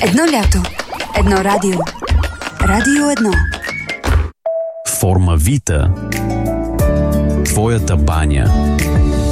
Едно лято, едно радио. Радио 1. Форма Вита. Твоята баня.